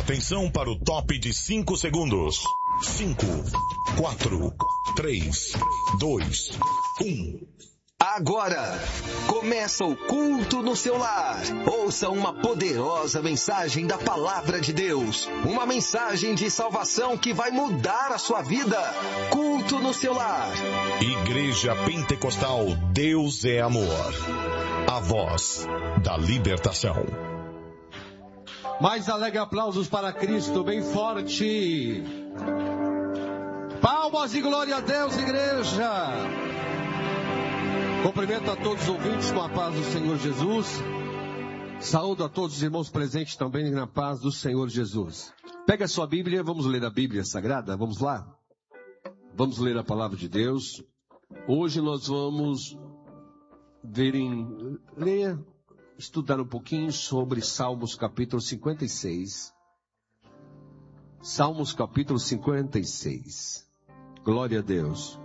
Atenção para o top de 5 segundos. 5, 4, 3, 2, 1. Agora, começa o culto no seu lar. Ouça uma poderosa mensagem da Palavra de Deus. Uma mensagem de salvação que vai mudar a sua vida. Culto no seu lar. Igreja Pentecostal Deus é Amor. A voz da libertação. Mais alegre aplausos para Cristo, bem forte. Palmas e glória a Deus, igreja. Cumprimento a todos os ouvintes com a paz do Senhor Jesus. Saúdo a todos os irmãos presentes também na paz do Senhor Jesus. Pega a sua Bíblia, vamos ler a Bíblia Sagrada, vamos lá? Vamos ler a palavra de Deus. Hoje nós vamos estudar um pouquinho sobre Salmos capítulo 56. Salmos capítulo 56. Glória a Deus.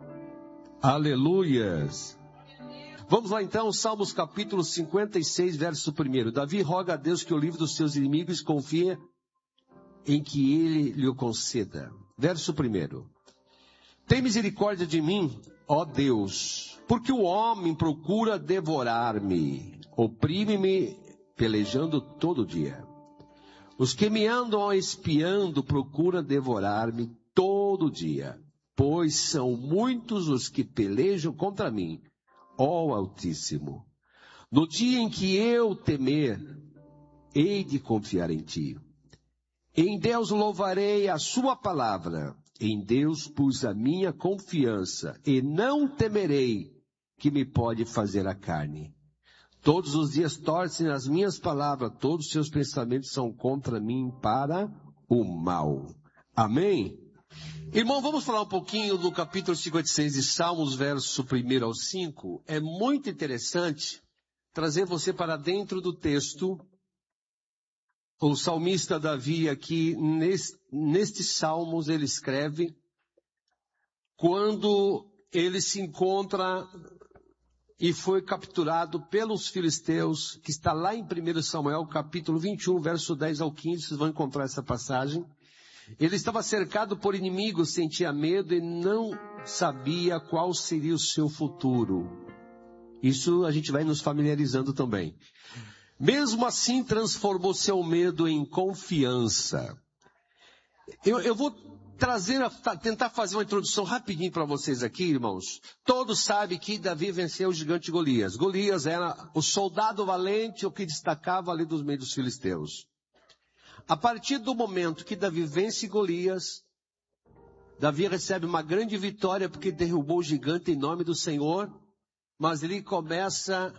Aleluias. Vamos lá então, Salmos capítulo 56, verso 1. Davi roga a Deus que o livre dos seus inimigos, confia em que ele lhe o conceda. Verso 1. Tem misericórdia de mim, ó Deus, porque o homem procura devorar-me, oprime-me, pelejando todo dia. Os que me andam espiando procuram devorar-me todo dia, pois são muitos os que pelejam contra mim. Ó Altíssimo, no dia em que eu temer, hei de confiar em ti. Em Deus louvarei a sua palavra, em Deus pus a minha confiança, e não temerei que me pode fazer a carne. Todos os dias torcem as minhas palavras, todos os seus pensamentos são contra mim para o mal. Amém? Irmão, vamos falar um pouquinho do capítulo 56 de Salmos, verso 1 ao 5. É muito interessante trazer você para dentro do texto. O salmista Davi aqui, nestes Salmos, ele escreve quando ele se encontra e foi capturado pelos filisteus, que está lá em 1 Samuel, capítulo 21, verso 10 ao 15, vocês vão encontrar essa passagem. Ele estava cercado por inimigos, sentia medo e não sabia qual seria o seu futuro. Isso a gente vai nos familiarizando também. Mesmo assim, transformou seu medo em confiança. Eu vou tentar fazer uma introdução rapidinho para vocês aqui, irmãos. Todos sabem que Davi venceu o gigante Golias. Golias era o soldado valente, o que destacava ali dos meios dos filisteus. A partir do momento que Davi vence Golias, Davi recebe uma grande vitória porque derrubou o gigante em nome do Senhor, mas ele começa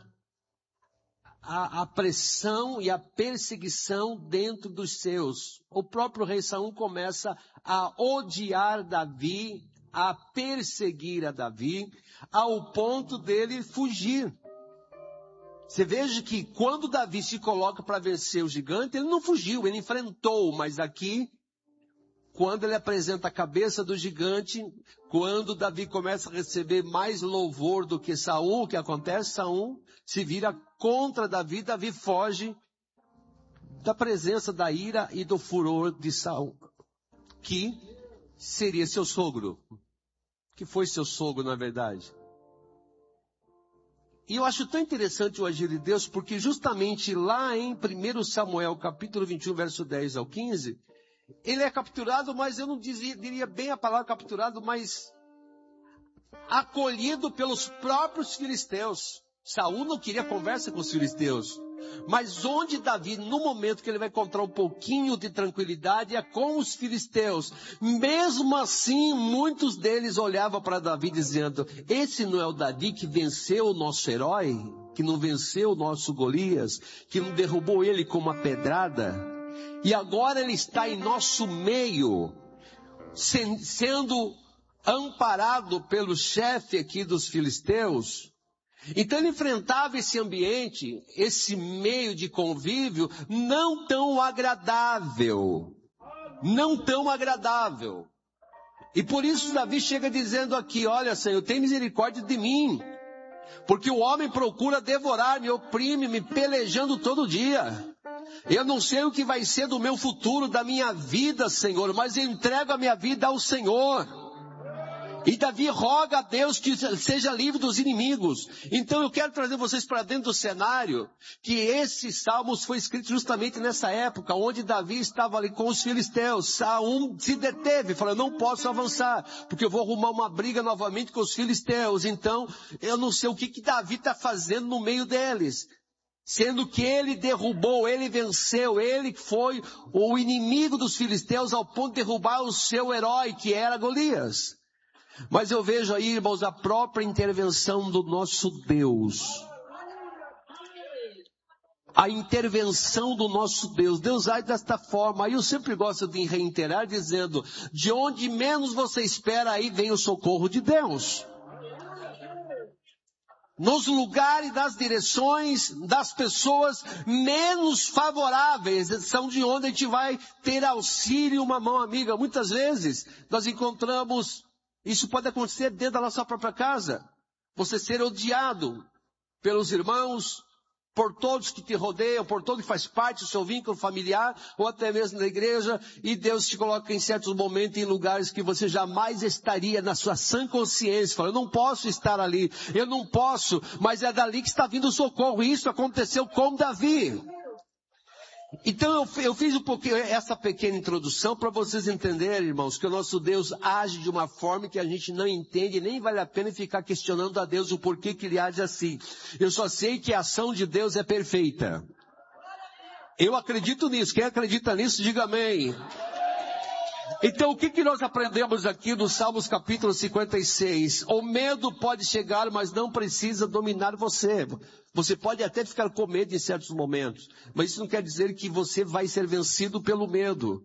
a pressão e a perseguição dentro dos seus. O próprio rei Saul começa a odiar Davi, a perseguir a Davi, ao ponto dele fugir. Você veja que quando Davi se coloca para vencer o gigante, ele não fugiu, ele enfrentou. Mas aqui, quando ele apresenta a cabeça do gigante, quando Davi começa a receber mais louvor do que Saul, o que acontece? Saul se vira contra Davi, Davi foge da presença da ira e do furor de Saul, que seria seu sogro, que foi seu sogro na verdade. E eu acho tão interessante o agir de Deus, porque justamente lá em 1 Samuel, capítulo 21, verso 10 ao 15, ele é capturado, mas eu não diria bem a palavra capturado, mas acolhido pelos próprios filisteus. Saul não queria conversa com os filisteus. Mas onde Davi, no momento que ele vai encontrar um pouquinho de tranquilidade, é com os filisteus. Mesmo assim, muitos deles olhavam para Davi dizendo, esse não é o Davi que venceu o nosso herói? Que não venceu o nosso Golias? Que não derrubou ele com uma pedrada? E agora ele está em nosso meio, sendo amparado pelo chefe aqui dos filisteus. Então ele enfrentava esse ambiente, esse meio de convívio não tão agradável. Não tão agradável. E por isso Davi chega dizendo aqui, olha Senhor, tem misericórdia de mim. Porque o homem procura devorar-me, oprime-me, pelejando todo dia. Eu não sei o que vai ser do meu futuro, da minha vida, Senhor, mas eu entrego a minha vida ao Senhor. E Davi roga a Deus que seja livre dos inimigos. Então eu quero trazer vocês para dentro do cenário que esse Salmos foi escrito justamente nessa época, onde Davi estava ali com os filisteus. Saul se deteve, falou, eu não posso avançar, porque eu vou arrumar uma briga novamente com os filisteus. Então eu não sei o que Davi está fazendo no meio deles. Sendo que ele derrubou, ele venceu, ele foi o inimigo dos filisteus ao ponto de derrubar o seu herói, que era Golias. Mas eu vejo aí, irmãos, a própria intervenção do nosso Deus. A intervenção do nosso Deus. Deus age desta forma. Aí eu sempre gosto de reiterar dizendo, de onde menos você espera, aí vem o socorro de Deus. Nos lugares, das direções, das pessoas menos favoráveis, são de onde a gente vai ter auxílio, uma mão amiga. Muitas vezes nós encontramos, isso pode acontecer dentro da nossa própria casa. Você ser odiado pelos irmãos, por todos que te rodeiam, por todo que faz parte do seu vínculo familiar, ou até mesmo na igreja, e Deus te coloca em certos momentos em lugares que você jamais estaria na sua sã consciência. Fala, eu não posso estar ali, eu não posso, mas é dali que está vindo o socorro. E isso aconteceu com Davi. Então eu fiz um pouquinho essa pequena introdução para vocês entenderem, irmãos, que o nosso Deus age de uma forma que a gente não entende, nem vale a pena ficar questionando a Deus o porquê que ele age assim. Eu só sei que a ação de Deus é perfeita. Eu acredito nisso. Quem acredita nisso, diga amém. Então o que nós aprendemos aqui no Salmos capítulo 56? O medo pode chegar, mas não precisa dominar você. Você pode até ficar com medo em certos momentos, mas isso não quer dizer que você vai ser vencido pelo medo.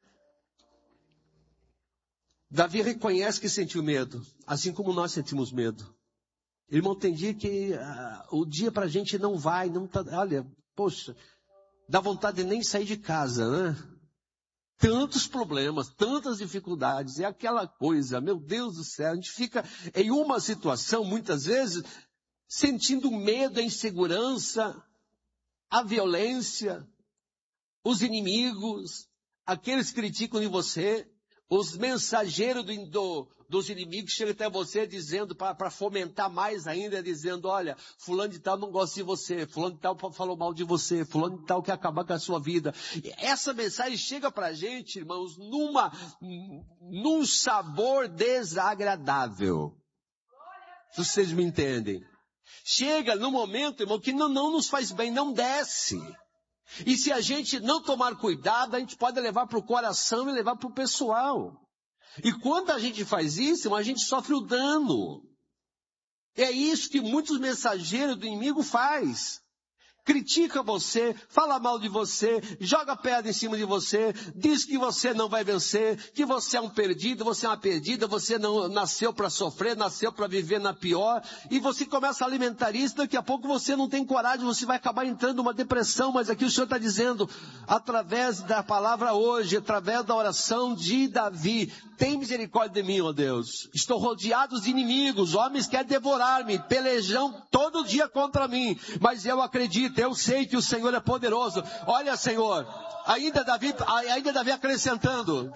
Davi reconhece que sentiu medo, assim como nós sentimos medo. Irmão, tem dia que o dia pra gente não vai, não tá, olha, poxa, dá vontade de nem sair de casa, né? Tantos problemas, tantas dificuldades, é aquela coisa, meu Deus do céu, a gente fica em uma situação, muitas vezes, sentindo medo, a insegurança, a violência, os inimigos, aqueles que criticam de você, os mensageiros dos inimigos chegam até você dizendo, para fomentar mais ainda, dizendo, olha, fulano de tal não gosta de você, fulano de tal falou mal de você, fulano de tal quer acabar com a sua vida. Essa mensagem chega para a gente, irmãos, num sabor desagradável. Se vocês me entendem. Chega num momento, irmão, que não nos faz bem, não desce. E se a gente não tomar cuidado, a gente pode levar para o coração e levar para o pessoal. E quando a gente faz isso, a gente sofre o dano. É isso que muitos mensageiros do inimigo faz. Critica você, fala mal de você, joga pedra em cima de você, diz que você não vai vencer, que você é um perdido, você é uma perdida, você não nasceu para sofrer, nasceu para viver na pior, e você começa a alimentar isso, daqui a pouco você não tem coragem, você vai acabar entrando numa depressão, mas aqui o Senhor está dizendo, através da palavra hoje, através da oração de Davi, tem misericórdia de mim, ó Deus, estou rodeado de inimigos, homens querem devorar-me, pelejam todo dia contra mim, mas eu acredito, eu sei que o Senhor é poderoso. Olha, Senhor, ainda Davi acrescentando.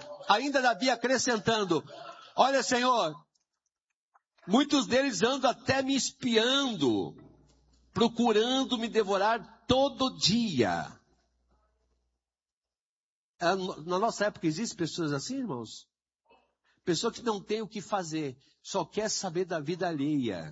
Olha, Senhor, muitos deles andam até me espiando, procurando me devorar todo dia. Na nossa época existem pessoas assim, irmãos? Pessoa que não tem o que fazer, só quer saber da vida alheia.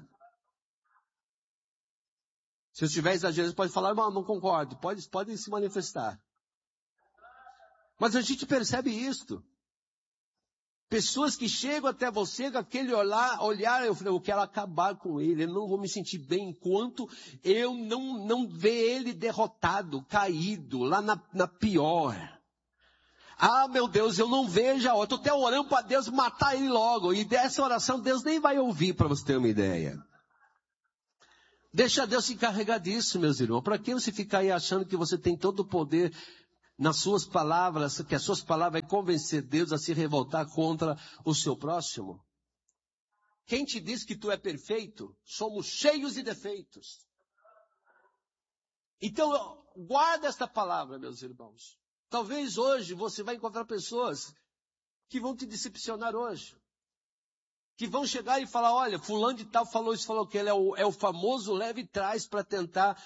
Se eu estiver exagerando, pode falar, não concordo, podem se manifestar. Mas a gente percebe isto. Pessoas que chegam até você com aquele olhar, eu quero acabar com ele, eu não vou me sentir bem enquanto eu não ver ele derrotado, caído, lá na pior. Ah, meu Deus, eu não vejo a hora, estou até orando para Deus matar ele logo, e dessa oração Deus nem vai ouvir, para você ter uma ideia. Deixa Deus se encarregar disso, meus irmãos. Para que você ficar aí achando que você tem todo o poder nas suas palavras, que as suas palavras vão convencer Deus a se revoltar contra o seu próximo? Quem te diz que tu é perfeito? Somos cheios de defeitos. Então, guarda esta palavra, meus irmãos. Talvez hoje você vai encontrar pessoas que vão te decepcionar hoje. Que vão chegar e falar, olha, fulano de tal falou isso, falou que ele é o famoso leve trás para tentar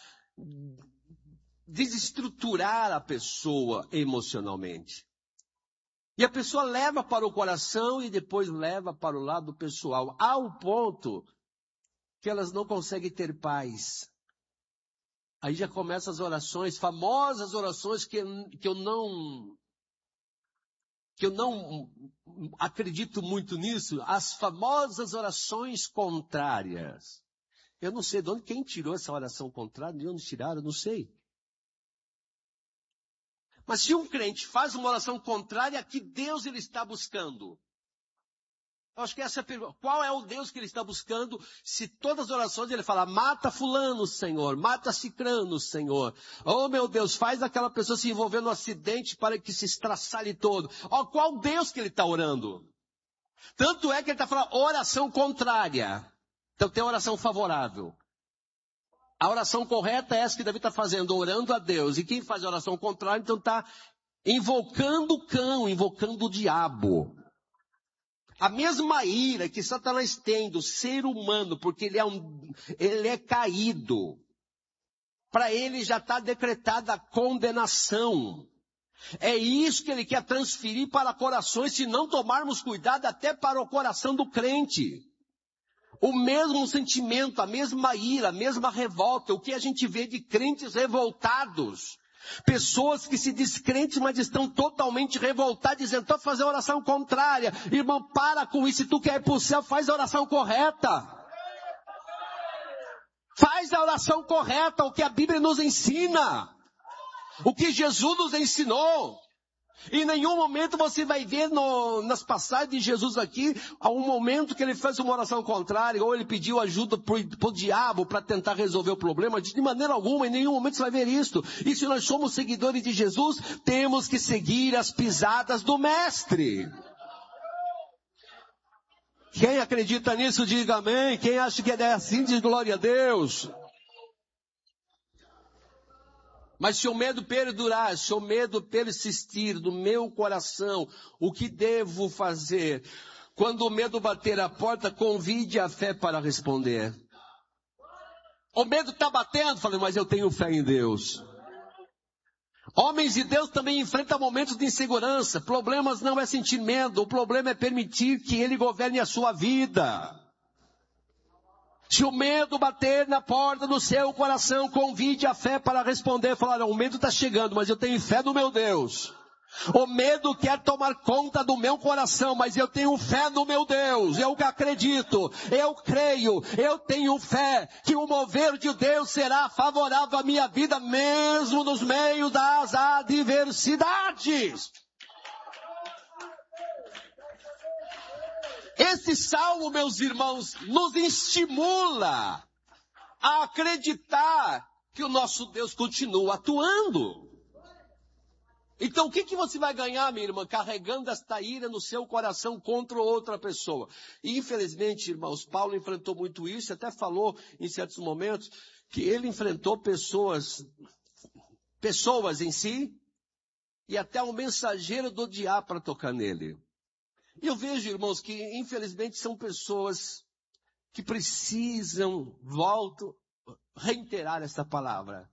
desestruturar a pessoa emocionalmente. E a pessoa leva para o coração e depois leva para o lado pessoal, ao ponto que elas não conseguem ter paz. Aí já começam as orações, famosas orações que eu não acredito muito nisso, as famosas orações contrárias. Eu não sei de onde, quem tirou essa oração contrária, de onde tiraram, eu não sei. Mas se um crente faz uma oração contrária, a que Deus ele está buscando? Eu acho que essa é a pergunta. Qual é o Deus que ele está buscando? Se todas as orações ele fala, mata fulano, Senhor, mata cicrano, Senhor. Oh, meu Deus, faz aquela pessoa se envolver no acidente para que se estraçalhe todo. Oh, qual Deus que ele está orando? Tanto é que ele está falando oração contrária. Então tem oração favorável. A oração correta é essa que Davi está fazendo, orando a Deus. E quem faz a oração contrária, então está invocando o cão, invocando o diabo. A mesma ira que Satanás tem do ser humano, porque ele é caído. Para ele já está decretada a condenação. É isso que ele quer transferir para corações, se não tomarmos cuidado até para o coração do crente. O mesmo sentimento, a mesma ira, a mesma revolta, o que a gente vê de crentes revoltados. Pessoas que se descrentes, mas estão totalmente revoltadas, dizendo, estou fazendo oração contrária. Irmão, para com isso, se tu quer ir para o céu, faz a oração correta. Faz a oração correta, o que a Bíblia nos ensina. O que Jesus nos ensinou. Em nenhum momento você vai ver nas passagens de Jesus aqui, há um momento que ele fez uma oração contrária, ou ele pediu ajuda para o diabo para tentar resolver o problema. De maneira alguma, em nenhum momento você vai ver isto. E se nós somos seguidores de Jesus, temos que seguir as pisadas do Mestre. Quem acredita nisso, diga amém. Quem acha que é assim, diz glória a Deus. Mas se o medo perdurar, se o medo persistir no meu coração, o que devo fazer? Quando o medo bater a porta, convide a fé para responder. O medo está batendo, falei, mas eu tenho fé em Deus. Homens de Deus também enfrentam momentos de insegurança. Problemas não é sentir medo, o problema é permitir que Ele governe a sua vida. Se o medo bater na porta do seu coração, convide a fé para responder. Falar, o medo está chegando, mas eu tenho fé no meu Deus. O medo quer tomar conta do meu coração, mas eu tenho fé no meu Deus. Eu acredito, eu creio, eu tenho fé que o mover de Deus será favorável à minha vida, mesmo nos meios das adversidades. Esse salmo, meus irmãos, nos estimula a acreditar que o nosso Deus continua atuando. Então, o que você vai ganhar, minha irmã, carregando esta ira no seu coração contra outra pessoa? E, infelizmente, irmãos, Paulo enfrentou muito isso, até falou em certos momentos que ele enfrentou pessoas em si, e até um mensageiro do diabo para tocar nele. E eu vejo, irmãos, que infelizmente são pessoas que precisam, volto, reiterar esta palavra.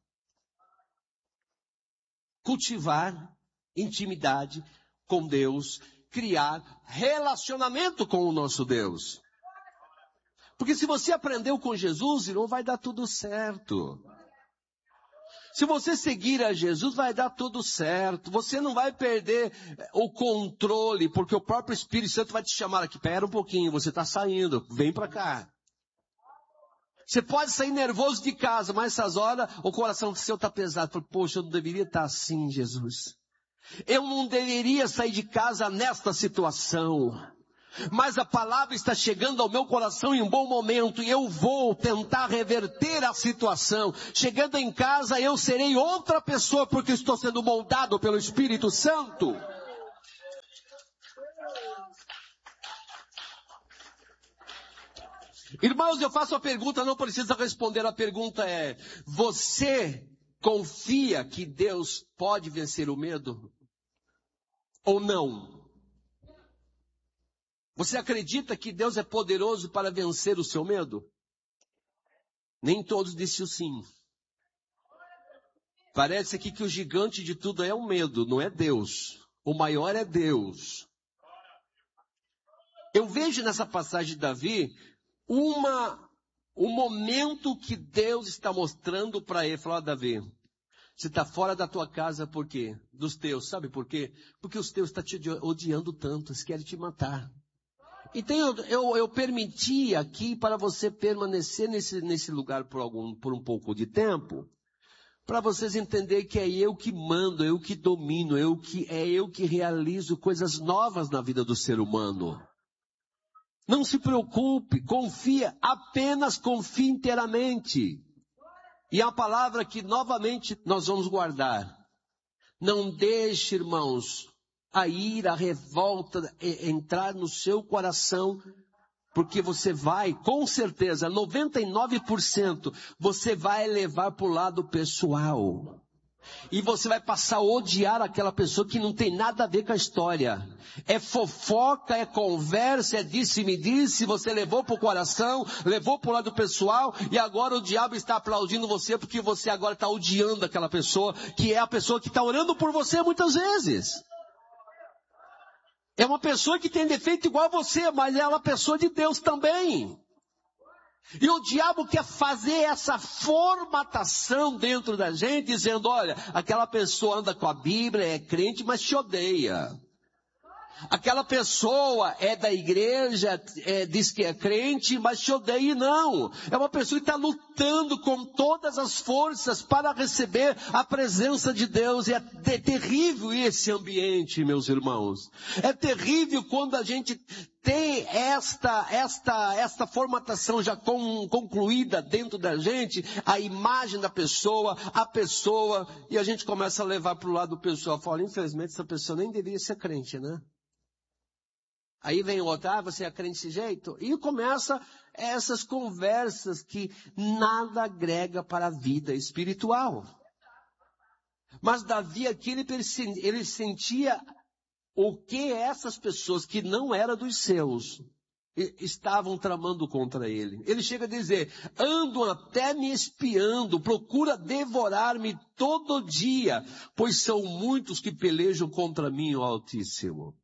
Cultivar intimidade com Deus, criar relacionamento com o nosso Deus. Porque se você aprendeu com Jesus, irmão, vai dar tudo certo. Se você seguir a Jesus, vai dar tudo certo. Você não vai perder o controle, porque o próprio Espírito Santo vai te chamar aqui. Pera um pouquinho, você está saindo, vem para cá. Você pode sair nervoso de casa, mas essas horas o coração seu está pesado. Poxa, eu não deveria estar assim, Jesus. Eu não deveria sair de casa nesta situação. Mas a palavra está chegando ao meu coração em um bom momento e eu vou tentar reverter a situação. Chegando em casa eu serei outra pessoa porque estou sendo moldado pelo Espírito Santo. Irmãos, eu faço a pergunta, não precisa responder. A pergunta é, você confia que Deus pode vencer o medo? Ou não? Você acredita que Deus é poderoso para vencer o seu medo? Nem todos disseram sim. Parece aqui que o gigante de tudo é o medo, não é Deus. O maior é Deus. Eu vejo nessa passagem de Davi um momento que Deus está mostrando para ele. Falar, Davi, você está fora da tua casa por quê? Dos teus, sabe por quê? Porque os teus estão te odiando tanto, eles querem te matar. Então eu permiti aqui para você permanecer nesse lugar por um pouco de tempo, para vocês entenderem que é eu que mando, eu que domino, eu que realizo coisas novas na vida do ser humano. Não se preocupe, apenas confie inteiramente. E a palavra que novamente nós vamos guardar. Não deixe, irmãos, a ira, a revolta entrar no seu coração, porque você vai, com certeza, 99%, você vai levar para o lado pessoal. E você vai passar a odiar aquela pessoa que não tem nada a ver com a história. É fofoca, é conversa, é disse-me-disse, você levou para o coração, levou para o lado pessoal, e agora o diabo está aplaudindo você, porque você agora está odiando aquela pessoa, que é a pessoa que está orando por você muitas vezes. É uma pessoa que tem defeito igual a você, mas é uma pessoa de Deus também. E o diabo quer fazer essa formatação dentro da gente, dizendo, olha, aquela pessoa anda com a Bíblia, é crente, mas te odeia. Aquela pessoa é da igreja, diz que é crente, mas te odeia. E não, é uma pessoa que está lutando com todas as forças para receber a presença de Deus. E é terrível esse ambiente, meus irmãos. É terrível quando a gente tem esta formatação já concluída dentro da gente, a imagem da pessoa, e a gente começa a levar para o lado pessoal. Fala, infelizmente essa pessoa nem deveria ser crente, né? Aí vem o outro, você é crente desse jeito? E começa essas conversas que nada agrega para a vida espiritual. Mas Davi aqui, ele sentia o que essas pessoas que não eram dos seus estavam tramando contra ele. Ele chega a dizer, andam até me espiando, procura devorar-me todo dia, pois são muitos que pelejam contra mim, ó Altíssimo.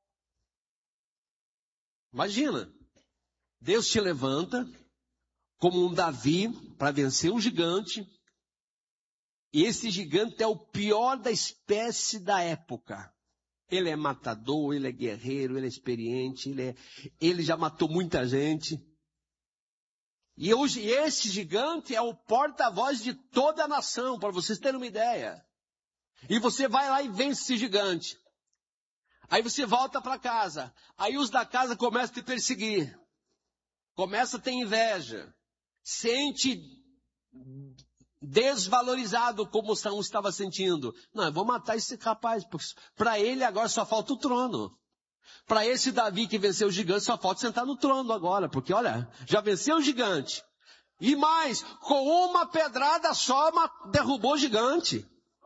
Imagina, Deus te levanta como um Davi para vencer um gigante, e esse gigante é o pior da espécie da época. Ele é matador, ele é guerreiro, ele é experiente, ele já matou muita gente. E hoje esse gigante é o porta-voz de toda a nação, para vocês terem uma ideia. E você vai lá e vence esse gigante. Aí você volta para casa. Aí os da casa começam a te perseguir. Começa a ter inveja. Sente desvalorizado como Saul estava sentindo. Não, eu vou matar esse rapaz. Para ele agora só falta o trono. Para esse Davi que venceu o gigante só falta sentar no trono agora. Porque olha, já venceu o gigante. E mais, com uma pedrada só derrubou o gigante.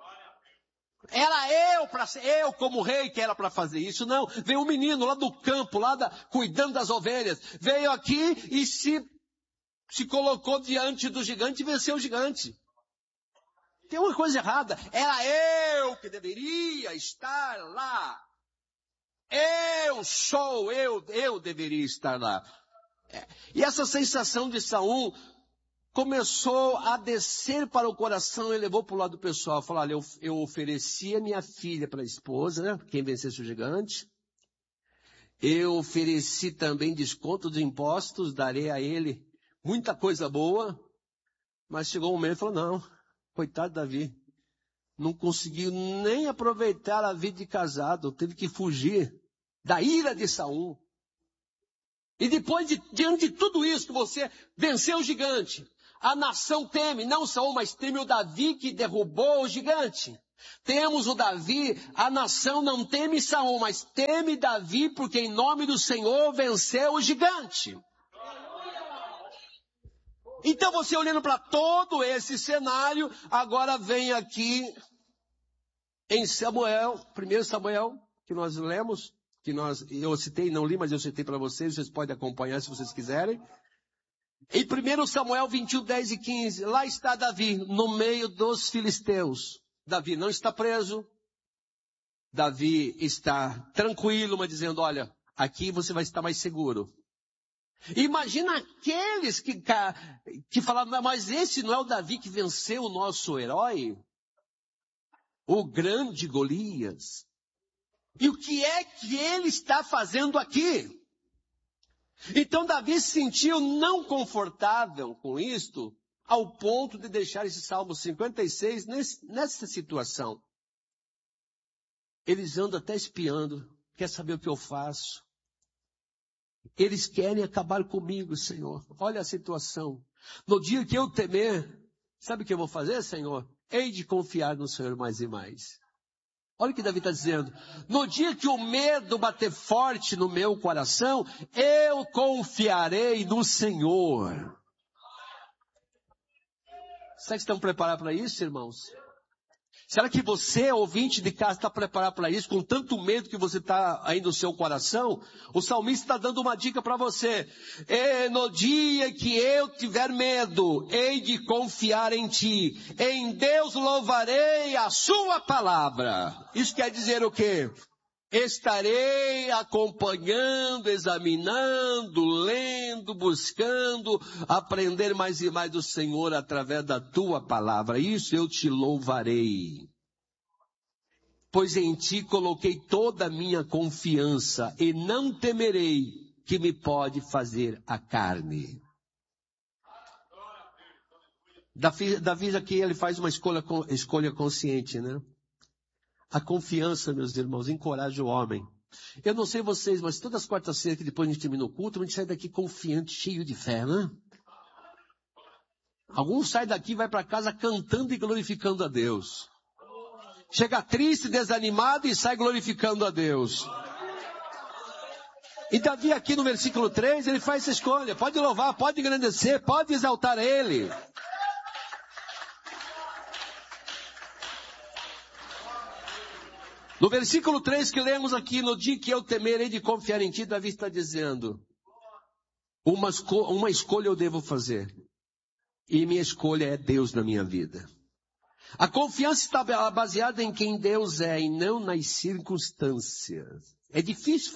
Era eu como rei que era para fazer isso. Não, veio um menino lá do campo, cuidando das ovelhas. Veio aqui e se colocou diante do gigante e venceu o gigante. Tem uma coisa errada. Era eu que deveria estar lá. Eu deveria estar lá. E essa sensação de Saul começou a descer para o coração e levou para o lado pessoal. Falou, olha, eu ofereci a minha filha para a esposa, né? Quem vencesse o gigante. Eu ofereci também desconto de impostos, darei a ele muita coisa boa. Mas chegou um momento e falou, não, coitado de Davi. Não conseguiu nem aproveitar a vida de casado, teve que fugir da ira de Saul. E depois, diante de tudo isso, que você venceu o gigante, a nação teme, não Saul, mas teme o Davi que derrubou o gigante. Temos o Davi, a nação não teme Saul, mas teme Davi, porque em nome do Senhor venceu o gigante. Então você olhando para todo esse cenário, agora vem aqui em Samuel, 1 Samuel, que nós lemos, eu citei, não li, mas eu citei para vocês podem acompanhar se vocês quiserem. Em 1 Samuel 21, 10 e 15, lá está Davi, no meio dos filisteus. Davi não está preso, Davi está tranquilo, mas dizendo, olha, aqui você vai estar mais seguro. Imagina aqueles que falaram, mas esse não é o Davi que venceu o nosso herói? O grande Golias. E o que é que ele está fazendo aqui? Então Davi se sentiu não confortável com isto, ao ponto de deixar esse Salmo 56 nessa situação. Eles andam até espiando, quer saber o que eu faço? Eles querem acabar comigo, Senhor. Olha a situação. No dia que eu temer, sabe o que eu vou fazer, Senhor? Hei de confiar no Senhor mais e mais. Olha o que Davi está dizendo. No dia que o medo bater forte no meu coração, eu confiarei no Senhor. Será que estão preparados para isso, irmãos? Será que você, ouvinte de casa, está preparado para isso, com tanto medo que você está aí no seu coração? O salmista está dando uma dica para você. No dia que eu tiver medo, hei de confiar em ti. Em Deus louvarei a sua palavra. Isso quer dizer o quê? Estarei acompanhando, examinando, lendo, buscando, aprender mais e mais do Senhor através da tua palavra. Isso eu te louvarei. Pois em ti coloquei toda a minha confiança e não temerei que me pode fazer a carne. Davi aqui ele faz uma escolha consciente, né? A confiança, meus irmãos, encoraja o homem. Eu não sei vocês, mas todas as quartas-feiras que depois a gente termina o culto, a gente sai daqui confiante, cheio de fé, né? Alguns saem daqui e vai para casa cantando e glorificando a Deus. Chega triste, desanimado e sai glorificando a Deus. E Davi aqui no versículo 3, ele faz essa escolha. Pode louvar, pode engrandecer, pode exaltar Ele. No versículo 3 que lemos aqui, no dia que eu temerei de confiar em ti, Davi está dizendo, uma escolha eu devo fazer. E minha escolha é Deus na minha vida. A confiança está baseada em quem Deus é e não nas circunstâncias. É difícil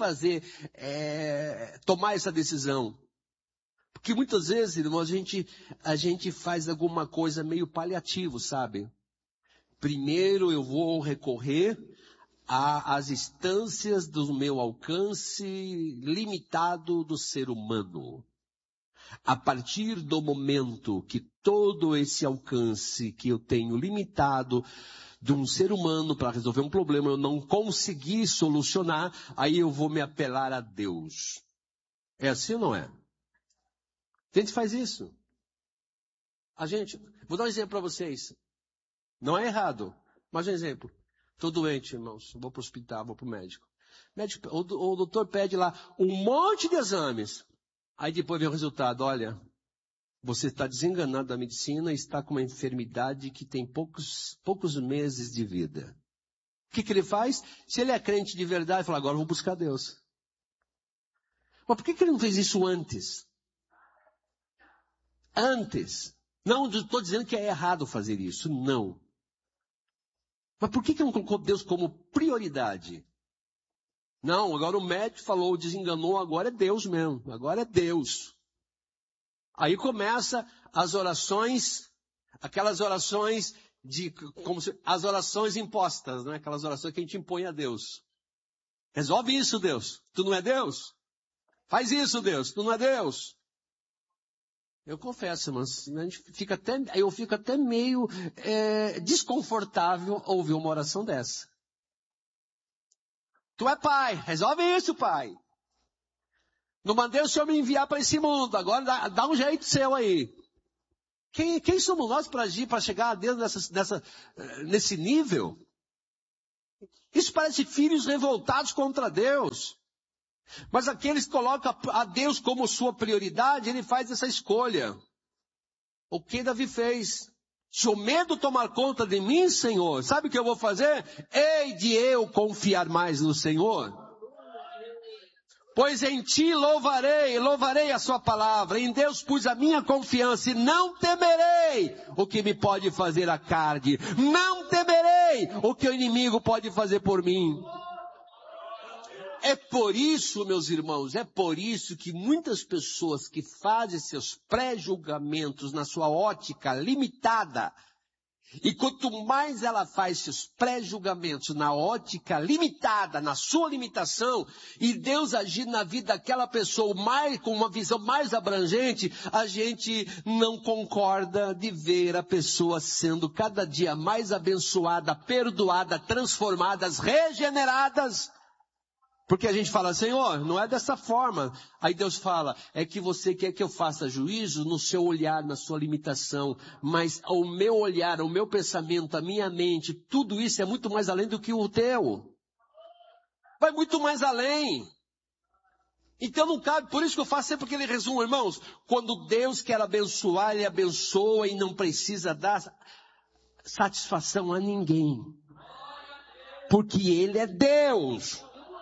tomar essa decisão. Porque muitas vezes, irmãos, a gente faz alguma coisa meio paliativo, sabe? Primeiro eu vou recorrer às instâncias do meu alcance limitado do ser humano. A partir do momento que todo esse alcance que eu tenho limitado de um ser humano para resolver um problema eu não consegui solucionar, aí eu vou me apelar a Deus. É assim ou não é? A gente faz isso. Vou dar um exemplo para vocês. Não é errado, mas um exemplo. Estou doente, irmãos. Vou para o hospital, vou para o médico. O doutor pede lá um monte de exames. Aí depois vem o resultado. Olha, você está desenganado da medicina e está com uma enfermidade que tem poucos meses de vida. O que ele faz? Se ele é crente de verdade, ele fala, agora eu vou buscar Deus. Mas por que ele não fez isso antes? Antes. Não estou dizendo que é errado fazer isso. Não. Mas por que não colocou Deus como prioridade? Não, agora o médico falou, desenganou, agora é Deus mesmo. Agora é Deus. Aí começa as orações, aquelas orações as orações impostas, né? Aquelas orações que a gente impõe a Deus. Resolve isso, Deus. Tu não é Deus? Faz isso, Deus. Tu não é Deus? Eu confesso, mas eu fico até meio desconfortável ouvir uma oração dessa. Tu é pai, resolve isso, pai. Não mandei o Senhor me enviar para esse mundo, agora dá um jeito seu aí. Quem somos nós para agir, para chegar a Deus nesse nível? Isso parece filhos revoltados contra Deus. Mas aqueles que colocam a Deus como sua prioridade, ele faz essa escolha. O que Davi fez? Se o medo tomar conta de mim, Senhor, sabe o que eu vou fazer? Hei de eu confiar mais no Senhor. Pois em ti louvarei a sua palavra. Em Deus pus a minha confiança e não temerei o que me pode fazer a carne. Não temerei o que o inimigo pode fazer por mim. É por isso, meus irmãos, é por isso que muitas pessoas que fazem seus pré-julgamentos na sua ótica limitada, e quanto mais ela faz seus pré-julgamentos na ótica limitada, na sua limitação, e Deus agir na vida daquela pessoa mais, com uma visão mais abrangente, a gente não concorda de ver a pessoa sendo cada dia mais abençoada, perdoada, transformadas, regeneradas. Porque a gente fala, Senhor, não é dessa forma. Aí Deus fala, é que você quer que eu faça juízo no seu olhar, na sua limitação. Mas o meu olhar, o meu pensamento, a minha mente, tudo isso é muito mais além do que o teu. Vai muito mais além. Então não cabe, por isso que eu faço sempre aquele resumo, irmãos. Quando Deus quer abençoar, Ele abençoa e não precisa dar satisfação a ninguém. Porque Ele é Deus.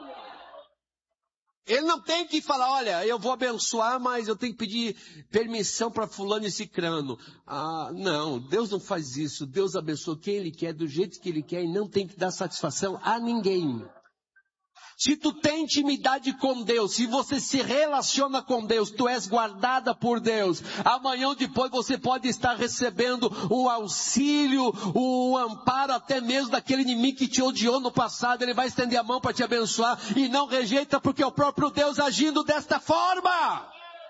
Ele não tem que falar, olha, eu vou abençoar, mas eu tenho que pedir permissão para fulano e cicrano. Não, Deus não faz isso. Deus abençoa quem Ele quer, do jeito que Ele quer, e não tem que dar satisfação a ninguém. Se tu tem intimidade com Deus, se você se relaciona com Deus, tu és guardada por Deus. Amanhã ou depois você pode estar recebendo o auxílio, o amparo até mesmo daquele inimigo que te odiou no passado. Ele vai estender a mão para te abençoar e não rejeita porque é o próprio Deus agindo desta forma.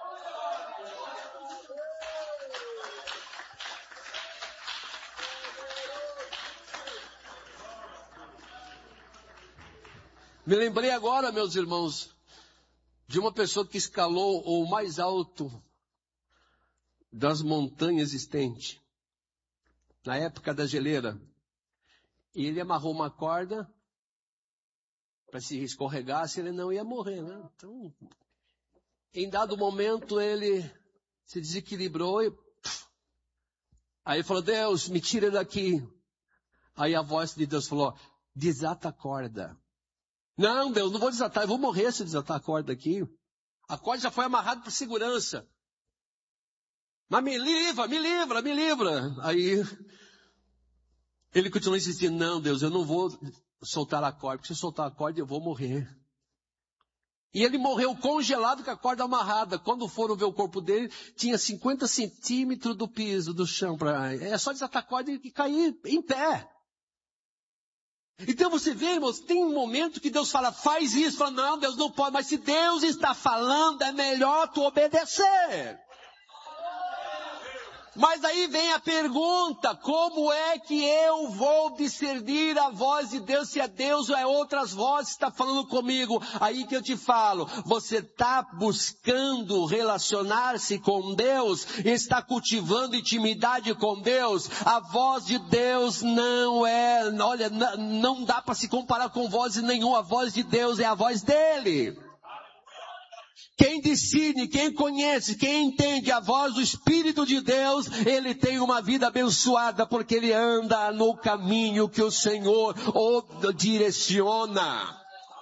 Me lembrei agora, meus irmãos, de uma pessoa que escalou o mais alto das montanhas existentes, na época da geleira. E ele amarrou uma corda para se escorregasse, ele não ia morrer, né? Então, em dado momento, ele se desequilibrou e... Aí ele falou, Deus, me tira daqui. Aí a voz de Deus falou, desata a corda. Não, Deus, não vou desatar, eu vou morrer se desatar a corda aqui. A corda já foi amarrada por segurança. Mas me livra. Aí, ele continuou insistindo, não, Deus, eu não vou soltar a corda, porque se eu soltar a corda eu vou morrer. E ele morreu congelado com a corda amarrada. Quando foram ver o corpo dele, tinha 50 centímetros do piso, do chão. É só desatar a corda e cair em pé. Então você vê, irmãos, tem um momento que Deus fala, faz isso. Fala, não, Deus não pode. Mas se Deus está falando, é melhor tu obedecer. Mas aí vem a pergunta, como é que eu vou discernir a voz de Deus, se é Deus ou é outras vozes que está falando comigo? Aí que eu te falo, você está buscando relacionar-se com Deus, está cultivando intimidade com Deus, a voz de Deus não é, olha, não dá para se comparar com voz nenhuma, a voz de Deus é a voz dele. Quem decide, quem conhece, quem entende a voz do Espírito de Deus, ele tem uma vida abençoada, porque ele anda no caminho que o Senhor o direciona.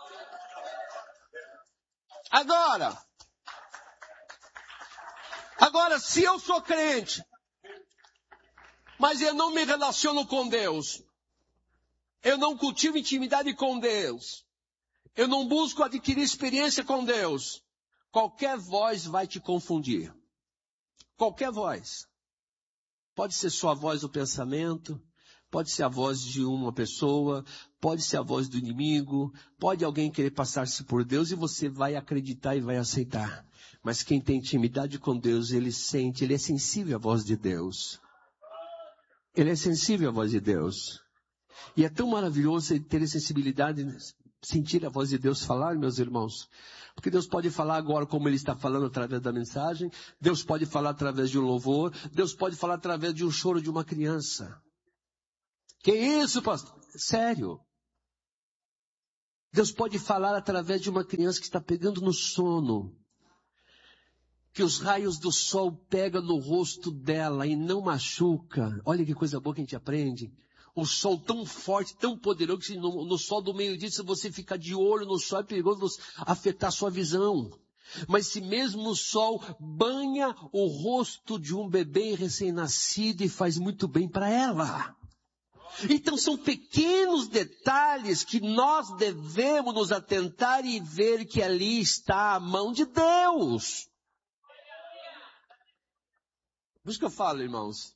Agora, se eu sou crente, mas eu não me relaciono com Deus, eu não cultivo intimidade com Deus, eu não busco adquirir experiência com Deus, qualquer voz vai te confundir. Qualquer voz. Pode ser só a voz do pensamento, pode ser a voz de uma pessoa, pode ser a voz do inimigo, pode alguém querer passar-se por Deus e você vai acreditar e vai aceitar. Mas quem tem intimidade com Deus, ele sente, ele é sensível à voz de Deus. Ele é sensível à voz de Deus. E é tão maravilhoso ter a sensibilidade, sentir a voz de Deus falar, meus irmãos. Porque Deus pode falar agora como Ele está falando através da mensagem. Deus pode falar através de um louvor. Deus pode falar através de um choro de uma criança. Que isso, pastor? Sério. Deus pode falar através de uma criança que está pegando no sono. que os raios do sol pegam no rosto dela e não machuca. Olha que coisa boa que a gente aprende. O sol tão forte, tão poderoso, que no sol do meio-dia, se você ficar de olho no sol, é perigoso afetar a sua visão. Mas se mesmo o sol banha o rosto de um bebê recém-nascido e faz muito bem para ela. Então são pequenos detalhes que nós devemos nos atentar e ver que ali está a mão de Deus. Por isso que eu falo, irmãos,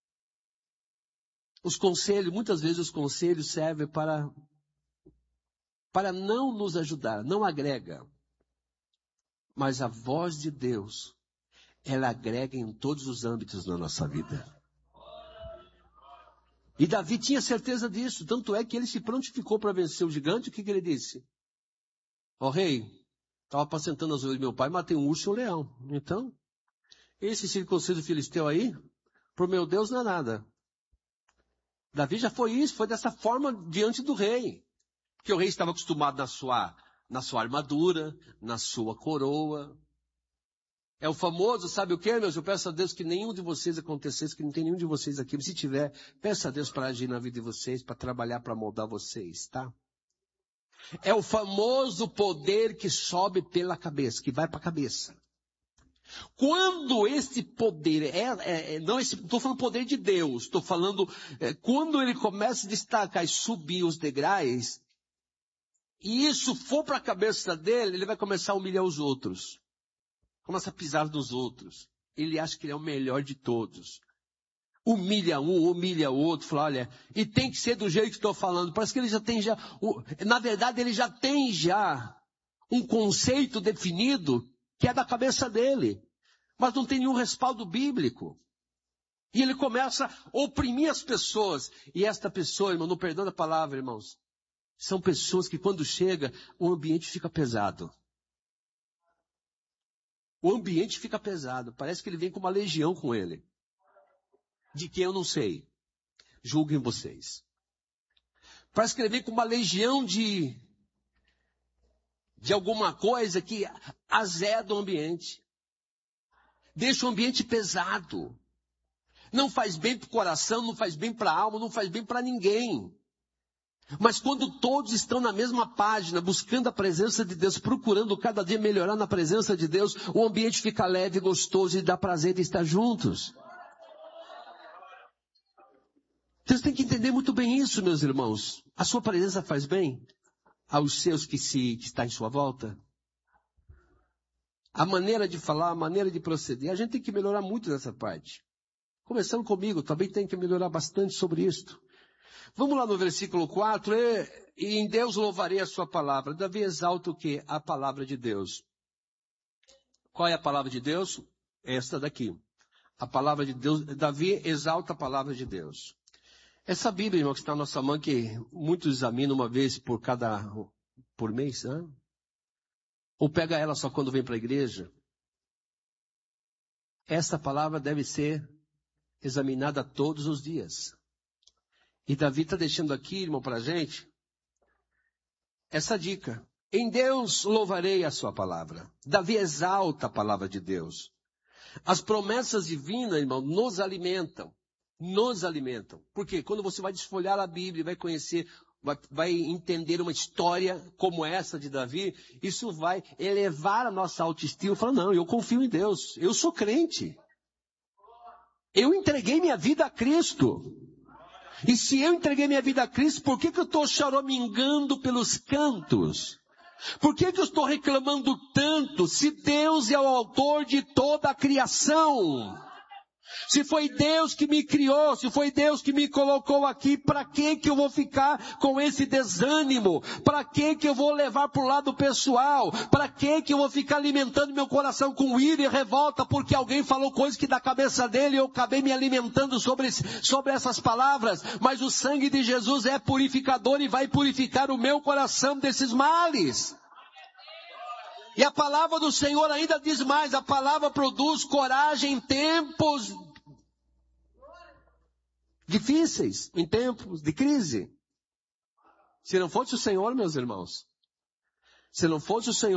os conselhos, muitas vezes os conselhos servem para não nos ajudar, não agrega. Mas a voz de Deus, ela agrega em todos os âmbitos da nossa vida. E Davi tinha certeza disso, tanto é que ele se prontificou para vencer o gigante. O que ele disse? Ó rei, estava apacentando as ovelhas do meu pai, matei um urso e um leão. Então, esse circunciso filisteu aí, pro meu Deus não é nada. Davi já foi isso, foi dessa forma diante do rei. Porque o rei estava acostumado na sua armadura, na sua coroa. É o famoso, sabe o que, meus? Eu peço a Deus que nenhum de vocês acontecesse, que não tem nenhum de vocês aqui. Mas se tiver, peço a Deus para agir na vida de vocês, para trabalhar, para moldar vocês, tá? É o famoso poder que sobe pela cabeça, que vai para a cabeça. Quando esse poder, não estou falando poder de Deus, estou falando, quando ele começa a destacar e subir os degraus, e isso for para a cabeça dele, ele vai começar a humilhar os outros. Começa a pisar nos outros. Ele acha que ele é o melhor de todos. Humilha um, humilha o outro, fala, olha, e tem que ser do jeito que estou falando. Parece que ele na verdade ele já tem um conceito definido que é da cabeça dele. Mas não tem nenhum respaldo bíblico. E ele começa a oprimir as pessoas. E esta pessoa, irmão, não perdão a palavra, irmãos, são pessoas que quando chega, o ambiente fica pesado. O ambiente fica pesado. Parece que ele vem com uma legião com ele. De quem eu não sei. Julguem vocês. Parece que ele vem com uma legião de alguma coisa que azeda o ambiente. Deixa o ambiente pesado. Não faz bem para o coração, não faz bem para a alma, não faz bem para ninguém. Mas quando todos estão na mesma página, buscando a presença de Deus, procurando cada dia melhorar na presença de Deus, o ambiente fica leve, gostoso e dá prazer de estar juntos. Vocês têm que entender muito bem isso, meus irmãos. A sua presença faz bem aos seus que está em sua volta? A maneira de falar, a maneira de proceder, a gente tem que melhorar muito nessa parte. Começando comigo, também tem que melhorar bastante sobre isso. Vamos lá no versículo 4, e em Deus louvarei a sua palavra. Davi exalta o quê? A palavra de Deus. Qual é a palavra de Deus? Esta daqui. A palavra de Deus, Davi exalta a palavra de Deus. Essa Bíblia, irmão, que está na nossa mão, que muitos examinam uma vez por mês, né? Ou pega ela só quando vem para a igreja. Essa palavra deve ser examinada todos os dias. E Davi está deixando aqui, irmão, para a gente, essa dica. Em Deus louvarei a sua palavra. Davi exalta a palavra de Deus. As promessas divinas, irmão, nos alimentam. Nos alimentam. Porque quando você vai desfolhar a Bíblia, vai conhecer, vai entender uma história como essa de Davi, isso vai elevar a nossa autoestima. Falar, não, eu confio em Deus. Eu sou crente. Eu entreguei minha vida a Cristo. E se eu entreguei minha vida a Cristo, por que eu estou choramingando pelos cantos? Por que eu estou reclamando tanto? Se Deus é o autor de toda a criação. Se foi Deus que me criou, se foi Deus que me colocou aqui, para que eu vou ficar com esse desânimo? Para que eu vou levar para o lado pessoal? Para que eu vou ficar alimentando meu coração com ira e revolta porque alguém falou coisa que da cabeça dele eu acabei me alimentando sobre essas palavras? Mas o sangue de Jesus é purificador e vai purificar o meu coração desses males. E a palavra do Senhor ainda diz mais, a palavra produz coragem em tempos difíceis, em tempos de crise. Se não fosse o Senhor, meus irmãos, se não fosse o Senhor,